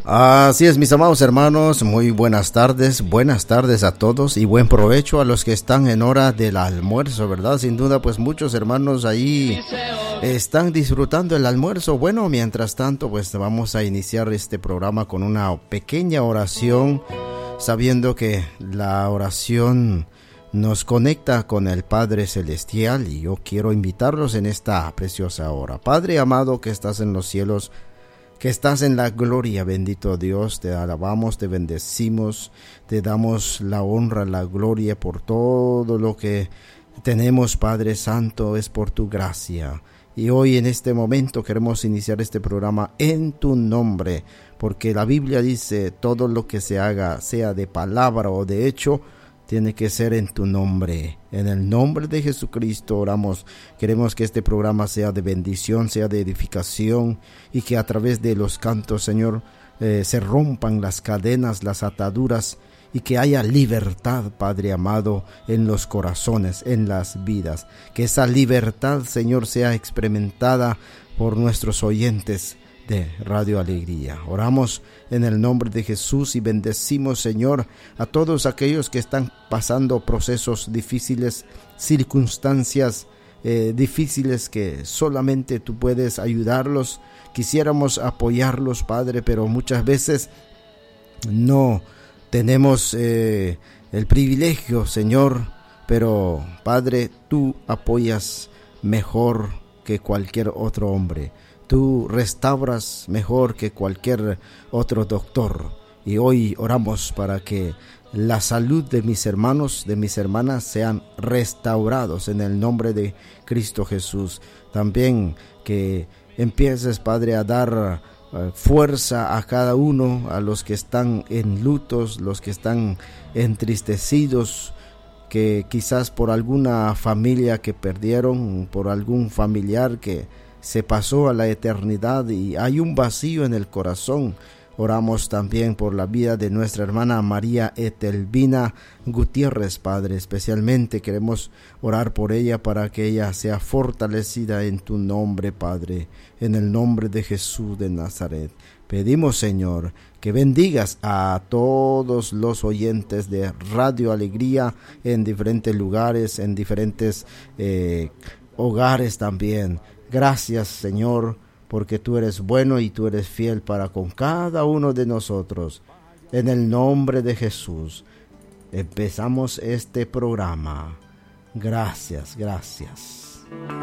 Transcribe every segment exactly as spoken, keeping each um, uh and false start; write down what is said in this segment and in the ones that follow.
Así es, mis amados hermanos, muy buenas tardes, buenas tardes a todos y buen provecho a los que están en hora del almuerzo, ¿verdad? Sin duda, pues muchos hermanos ahí están disfrutando el almuerzo. Bueno, mientras tanto, pues vamos a iniciar este programa con una pequeña oración, sabiendo que la oración nos conecta con el Padre Celestial, y yo quiero invitarlos en esta preciosa hora. Padre amado que estás en los cielos, que estás en la gloria, bendito Dios, te alabamos, te bendecimos, te damos la honra, la gloria por todo lo que tenemos, Padre Santo, es por tu gracia. Y hoy en este momento queremos iniciar este programa en tu nombre, porque la Biblia dice, todo lo que se haga, sea de palabra o de hecho, tiene que ser en tu nombre. En el nombre de Jesucristo oramos. Queremos que este programa sea de bendición, sea de edificación, y que a través de los cantos, Señor, eh, se rompan las cadenas, las ataduras, y que haya libertad, Padre amado, en los corazones, en las vidas. Que esa libertad, Señor, sea experimentada por nuestros oyentes de Radio Alegría. Oramos en el nombre de Jesús y bendecimos, Señor, a todos aquellos que están pasando procesos difíciles, circunstancias eh, difíciles que solamente tú puedes ayudarlos. Quisiéramos apoyarlos, Padre, pero muchas veces no tenemos eh, el privilegio, Señor, pero Padre, tú apoyas mejor que cualquier otro hombre. Tú restauras mejor que cualquier otro doctor. Y hoy oramos para que la salud de mis hermanos, de mis hermanas sean restaurados en el nombre de Cristo Jesús. También que empieces, Padre, a dar uh, fuerza a cada uno, a los que están en lutos, los que están entristecidos, que quizás por alguna familia que perdieron, por algún familiar que se pasó a la eternidad y hay un vacío en el corazón. Oramos también por la vida de nuestra hermana María Etelvina Gutiérrez, Padre. Especialmente queremos orar por ella para que ella sea fortalecida en tu nombre, Padre, en el nombre de Jesús de Nazaret. Pedimos, Señor, que bendigas a todos los oyentes de Radio Alegría en diferentes lugares, en diferentes eh, hogares también. Gracias, Señor, porque tú eres bueno y tú eres fiel para con cada uno de nosotros. En el nombre de Jesús, empezamos este programa. Gracias, gracias.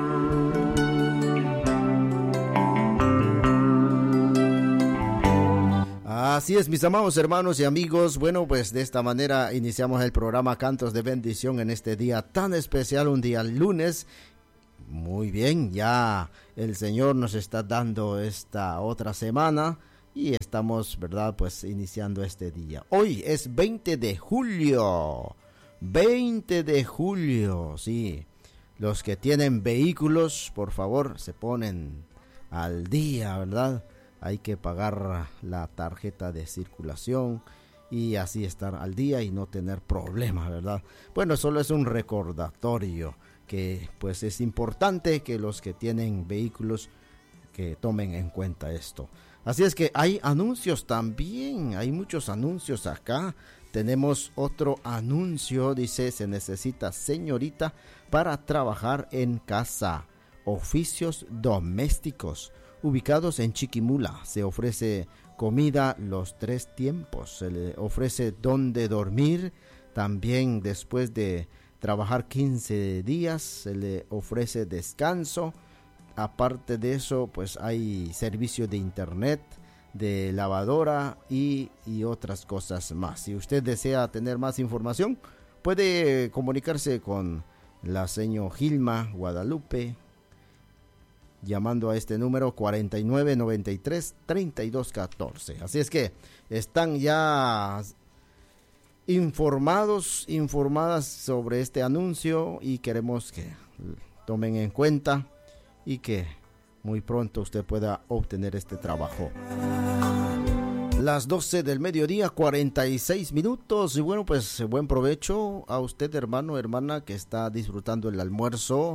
Así es, mis amados hermanos y amigos. Bueno, pues de esta manera iniciamos el programa Cantos de Bendición en este día tan especial, un día lunes. Muy bien, ya el Señor nos está dando esta otra semana y estamos, ¿verdad?, pues iniciando este día. Hoy es veinte de julio, veinte de julio, sí. Los que tienen vehículos, por favor, se ponen al día, ¿verdad? Hay que pagar la tarjeta de circulación y así estar al día y no tener problemas, ¿verdad? Bueno, solo es un recordatorio que pues es importante que los que tienen vehículos que tomen en cuenta esto. Así es que hay anuncios también, hay muchos anuncios acá. Tenemos otro anuncio, dice, se necesita señorita para trabajar en casa, oficios domésticos, ubicados en Chiquimula. Se ofrece comida los tres tiempos, se le ofrece donde dormir, también después de trabajar quince días se le ofrece descanso. Aparte de eso, pues hay servicio de internet, de lavadora y, y otras cosas más. Si usted desea tener más información, puede comunicarse con la señora Gilma Guadalupe llamando a este número cuarenta y nueve noventa y tres treinta y dos catorce. Así es que están ya informados, informadas sobre este anuncio y queremos que tomen en cuenta y que muy pronto usted pueda obtener este trabajo. Las doce del mediodía, cuarenta y seis minutos. Y bueno, pues buen provecho a usted, hermano, hermana, que está disfrutando el almuerzo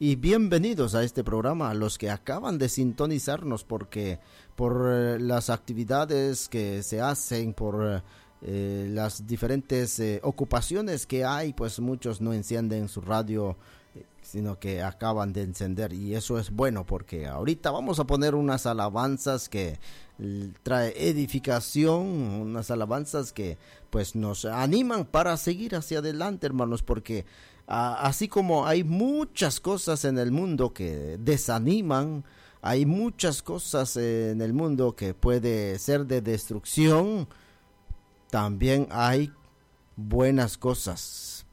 y bienvenidos a este programa, a los que acaban de sintonizarnos, porque por eh, las actividades que se hacen, por eh, las diferentes eh, ocupaciones que hay, pues muchos no encienden su radio, eh, sino que acaban de encender, y eso es bueno, porque ahorita vamos a poner unas alabanzas que trae edificación, unas alabanzas que pues nos animan para seguir hacia adelante, hermanos, porque uh, así como hay muchas cosas en el mundo que desaniman, hay muchas cosas en el mundo que puede ser de destrucción, también hay buenas cosas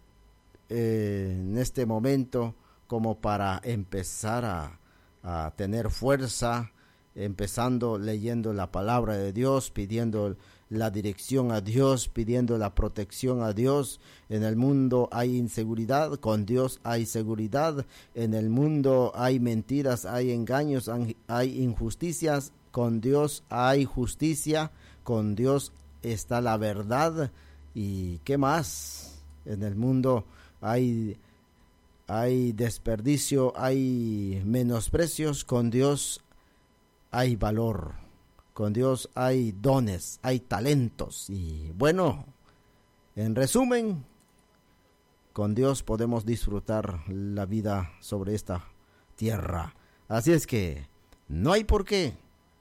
eh, en este momento, como para empezar a, a tener fuerza, empezando leyendo la palabra de Dios, pidiendo la dirección a Dios, pidiendo la protección a Dios. En el mundo hay inseguridad, con Dios hay seguridad. En el mundo hay mentiras, hay engaños, hay injusticias, con Dios hay justicia, con Dios está la verdad. ¿Y qué más? En el mundo hay hay desperdicio, hay menosprecios, con Dios hay valor, con Dios hay dones, hay talentos. Y bueno, en resumen, con Dios podemos disfrutar la vida sobre esta tierra. Así es que no hay por qué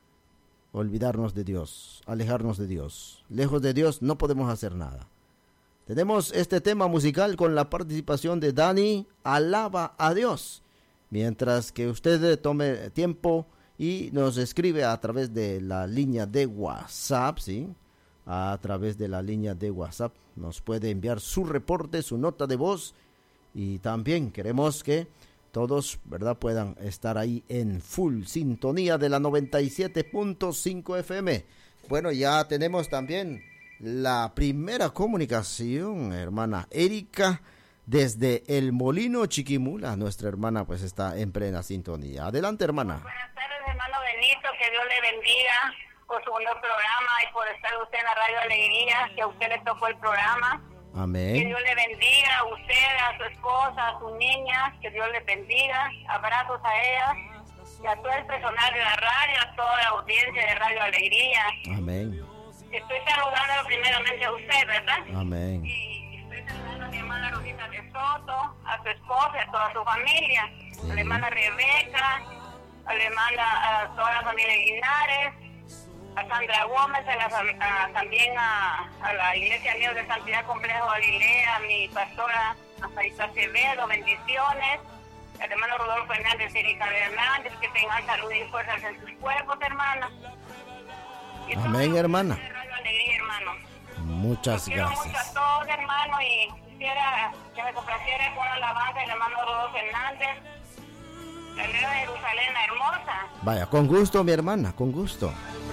olvidarnos de Dios, alejarnos de Dios. Lejos de Dios no podemos hacer nada. Tenemos este tema musical con la participación de Dani, Alaba a Dios. Mientras que usted tome tiempo y nos escribe a través de la línea de WhatsApp, ¿sí? A través de la línea de WhatsApp nos puede enviar su reporte, su nota de voz, y también queremos que todos, ¿verdad?, puedan estar ahí en full sintonía de la noventa y siete punto cinco F M. Bueno, ya tenemos también la primera comunicación, hermana Erika, desde El Molino, Chiquimula. Nuestra hermana pues está en plena sintonía. Adelante, hermana. Buenas tardes, hermano Benito, que Dios le bendiga por su buen programa y por estar usted en la Radio Alegría, que a usted le tocó el programa. Amén. Que Dios le bendiga a usted, a su esposa, a sus niñas, que Dios les bendiga. Abrazos a ellas y a todo el personal de la radio, a toda la audiencia de Radio Alegría. Amén. Estoy saludando primeramente a usted, ¿verdad? Amén. Y estoy saludando a mi hermana Rosita de Soto, a su esposa y a toda su familia, sí. A la hermana Rebeca, a la hermana, a toda la familia Linares, a Sandra Gómez, a la, a, también a, a la Iglesia Mío de Santidad Complejo Galilea, a mi pastora Marisa Acevedo, bendiciones. Al hermano Rodolfo Hernández y Erika Hernández, que tengan salud y fuerzas en sus cuerpos, hermana. Y amén, hermana. Alegría, hermano. Muchas Quiero gracias. mucho a todos, hermano, y quisiera que me complaciera con la alabanza del hermano Rodolfo Hernández, la Nueva Jerusalén, la hermosa. Vaya, con gusto, mi hermana, con gusto.